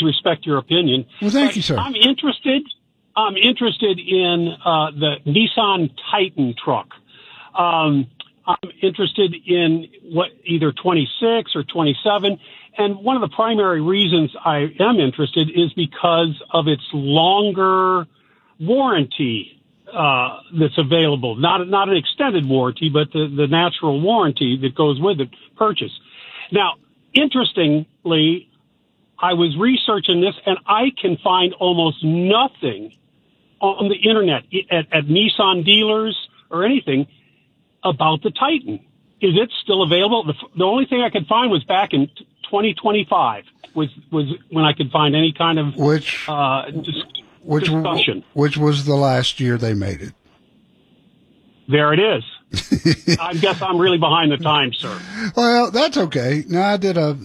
always respect your opinion. Well, thank you, sir. I'm interested in the Nissan Titan truck. I'm interested in either 26 or 27. And one of the primary reasons I am interested is because of its longer warranty that's available. Not an extended warranty, but the natural warranty that goes with the purchase. Now, interestingly, I was researching this, and I can find almost nothing on the internet at Nissan dealers or anything about the Titan. Is it still available? The only thing I could find was back in 2025 was when I could find any kind of discussion. Which was the last year they made it. There it is. I guess I'm really behind the times, sir. Well, that's okay. No, I did a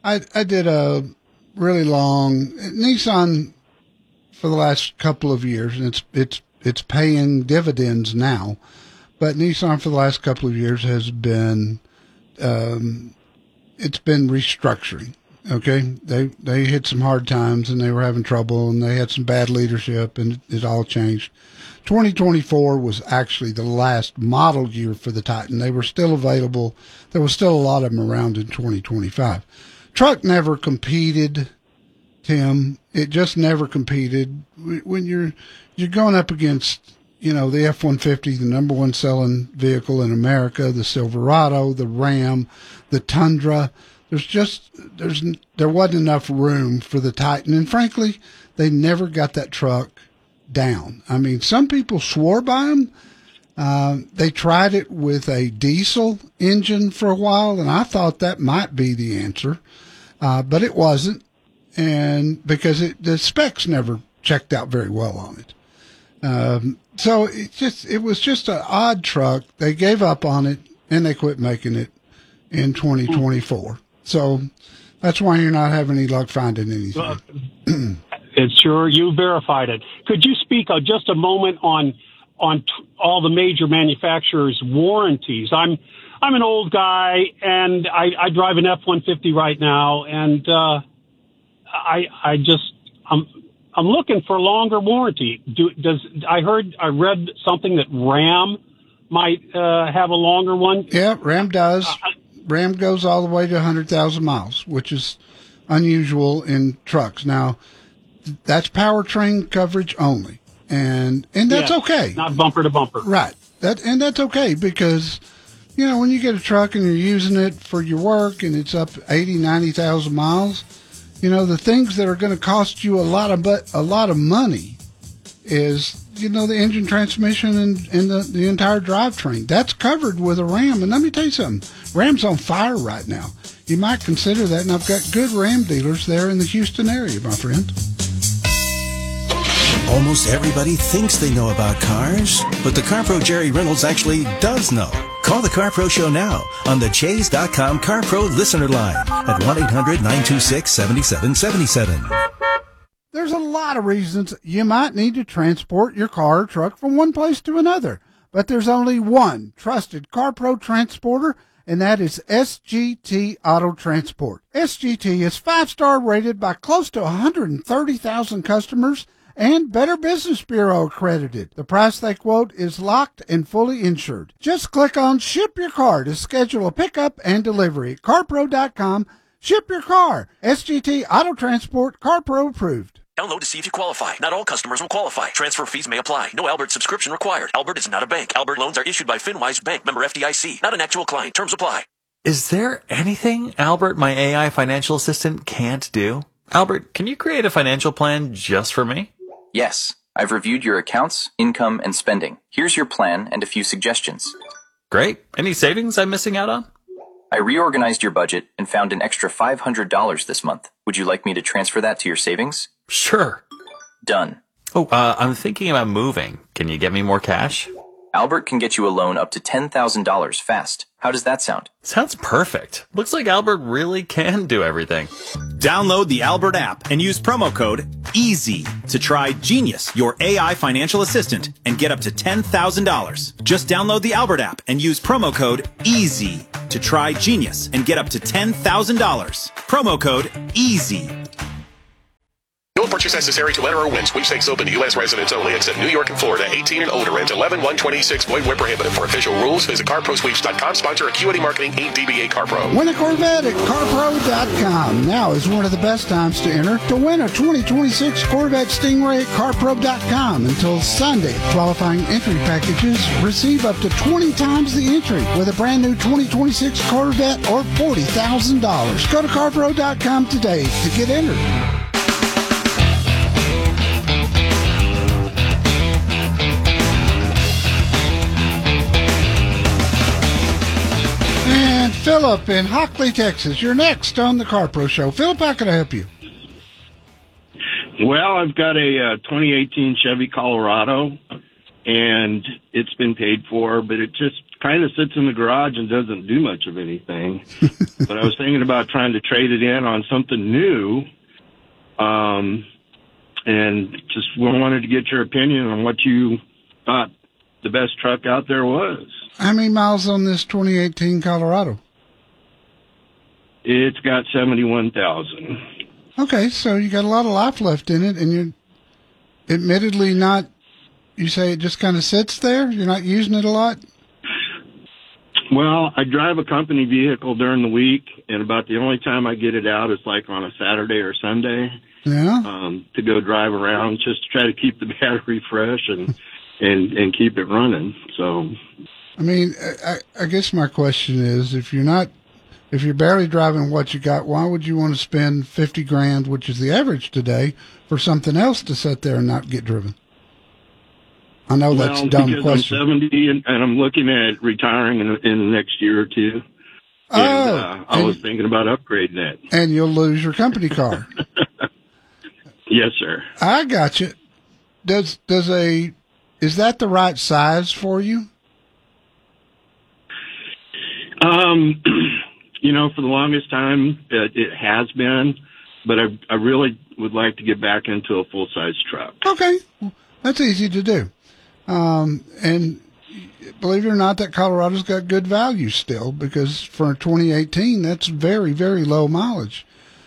really long Nissan for the last couple of years, and it's paying dividends now. But Nissan for the last couple of years has been, it's been restructuring. Okay. They hit some hard times and they were having trouble and they had some bad leadership and it all changed. 2024 was actually the last model year for the Titan. They were still available. There was still a lot of them around in 2025. Truck never competed, Tim. It just never competed. When you're going up against, the F-150, the number one selling vehicle in America, the Silverado, the Ram, the Tundra, there wasn't enough room for the Titan. And frankly, they never got that truck down. I mean, some people swore by them. They tried it with a diesel engine for a while, and I thought that might be the answer. But it wasn't. And because the specs never checked out very well on it. So it was just an odd truck. They gave up on it and they quit making it in 2024. So that's why you're not having any luck finding anything. It's sure you verified it. Could you speak just a moment on all the major manufacturers' warranties? I'm an old guy and I drive an F-150 right now, and I'm looking for a longer warranty. I read something that Ram might have a longer one. Yeah, Ram does. Ram goes all the way to 100,000 miles, which is unusual in trucks. Now, that's powertrain coverage only, and that's okay. Not bumper to bumper. Right. That's okay because, when you get a truck and you're using it for your work and it's up 80, 90,000 miles, the things that are going to cost you a lot of money is, the engine, transmission, and the entire drivetrain. That's covered with a Ram. And let me tell you something. Ram's on fire right now. You might consider that, and I've got good Ram dealers there in the Houston area, my friend. Almost everybody thinks they know about cars, but the Car Pro Jerry Reynolds actually does know. Call the Car Pro Show now on the Chase.com Car Pro listener line at 1-800-926-7777. There's a lot of reasons you might need to transport your car or truck from one place to another, but there's only one trusted Car Pro transporter, and that is SGT Auto Transport. SGT is 5-star rated by close to 130,000 customers and Better Business Bureau accredited. The price they quote is locked and fully insured. Just click on Ship Your Car to schedule a pickup and delivery at CarPro.com. Ship your car. SGT Auto Transport, CarPro approved. Download to see if you qualify. Not all customers will qualify. Transfer fees may apply. No Albert subscription required. Albert is not a bank. Albert loans are issued by FinWise Bank, member FDIC. Not an actual client. Terms apply. Is there anything Albert, my AI financial assistant, can't do? Albert, can you create a financial plan just for me? Yes. I've reviewed your accounts, income, and spending. Here's your plan and a few suggestions. Great. Any savings I'm missing out on? I reorganized your budget and found an extra $500 this month. Would you like me to transfer that to your savings? Sure. Done. Oh, I'm thinking about moving. Can you get me more cash? Albert can get you a loan up to $10,000 fast. How does that sound? Sounds perfect. Looks like Albert really can do everything. Download the Albert app and use promo code EASY to try Genius, your AI financial assistant, and get up to $10,000. Just download the Albert app and use promo code EASY to try Genius and get up to $10,000. Promo code EASY. purchase necessary to enter or win. Sweepstakes open to U.S. residents only, except New York and Florida. 18 and older. Ends 11/126. Void where prohibited. For official rules, visit CarProSweeps.com. Sponsor Acuity Marketing, Inc. DBA CarPro. Win a Corvette at CarPro.com. Now is one of the best times to enter to win a 2026 Corvette Stingray at CarPro.com until Sunday. Qualifying entry packages receive up to 20 times the entry with a brand new 2026 Corvette or $40,000. Go to CarPro.com today to get entered. And Philip in Hockley, Texas, you're next on the CarPro Show. Philip, how can I help you? Well, I've got a 2018 Chevy Colorado, and it's been paid for, but it just kind of sits in the garage and doesn't do much of anything. But I was thinking about trying to trade it in on something new, and just wanted to get your opinion on what you thought the best truck out there was. How many miles on this 2018 Colorado? It's got 71,000. Okay, so you got a lot of life left in it, and you're admittedly not, you say it just kind of sits there? You're not using it a lot? Well, I drive a company vehicle during the week, and about the only time I get it out is like on a Saturday or Sunday. Yeah. To go drive around, just to try to keep the battery fresh and keep it running. So, I mean, I guess my question is, if you're barely driving what you got, why would you want to spend $50,000, which is the average today, for something else to sit there and not get driven? I know that's a dumb question. I'm 70 and I'm looking at retiring in the next year or two. And, I was thinking about upgrading that. And you'll lose your company car. Yes, sir. I got you. Is that the right size for you? For the longest time, it has been, but I really would like to get back into a full-size truck. Okay. Well, that's easy to do. And believe it or not, that Colorado's got good value still, because for 2018, that's very, very low mileage.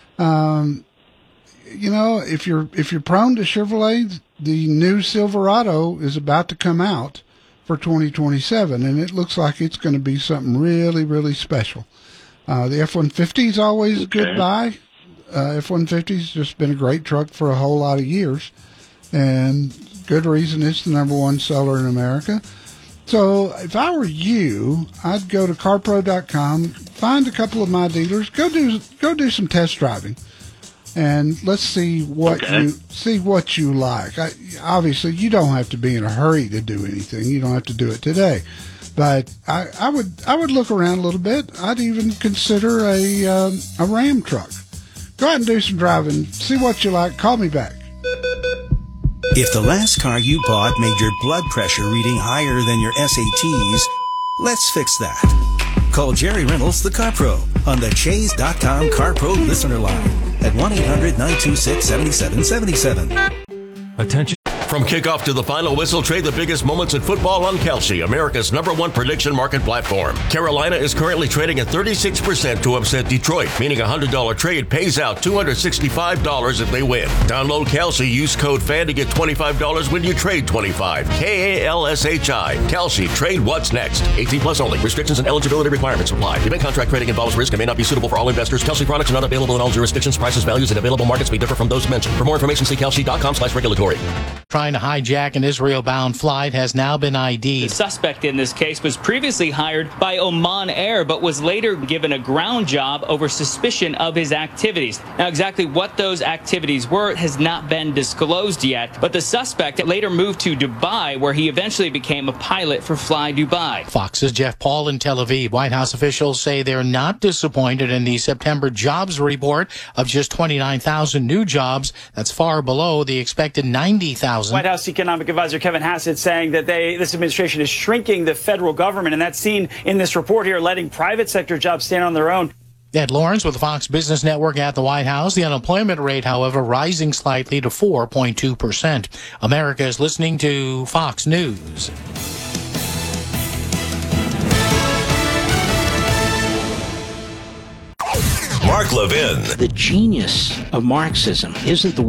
If you're prone to Chevrolet, the new Silverado is about to come out for 2027, and it looks like it's going to be something really, really special. The F-150 is always a good buy. F-150's just been a great truck for a whole lot of years, and good reason it's the number one seller in America. So if I were you, I'd go to CarPro.com, find a couple of my dealers, go do some test driving, and let's see what you like. Obviously, you don't have to be in a hurry to do anything. You don't have to do it today. But I would look around a little bit. I'd even consider a Ram truck. Go out and do some driving. See what you like. Call me back. If the last car you bought made your blood pressure reading higher than your SATs, let's fix that. Call Jerry Reynolds, the Car Pro, on the Chase.com CarPro listener line at 1-800-926-7777. Attention. From kickoff to the final whistle, trade the biggest moments in football on Kalshi, America's #1 prediction market platform. Carolina is currently trading at 36% to upset Detroit, meaning a $100 trade pays out $265 if they win. Download Kalshi, use code FAN to get $25 when you trade $25. KALSHI. Kalshi, trade what's next. 18 plus only. Restrictions and eligibility requirements apply. Event contract trading involves risk and may not be suitable for all investors. Kalshi products are not available in all jurisdictions. Prices, values, and available markets may differ from those mentioned. For more information, see Kalshi.com/regulatory. Trying to hijack an Israel-bound flight has now been ID'd. The suspect in this case was previously hired by Oman Air, but was later given a ground job over suspicion of his activities. Now, exactly what those activities were has not been disclosed yet, but the suspect later moved to Dubai, where he eventually became a pilot for Fly Dubai. Fox's Jeff Paul in Tel Aviv. White House officials say they're not disappointed in the September jobs report of just 29,000 new jobs. That's far below the expected 90,000. White House Economic Advisor Kevin Hassett saying that this administration is shrinking the federal government, and that's seen in this report here, letting private sector jobs stand on their own. Ed Lawrence with the Fox Business Network at the White House. The unemployment rate, however, rising slightly to 4.2%. America is listening to Fox News. Mark Levin. The genius of Marxism isn't the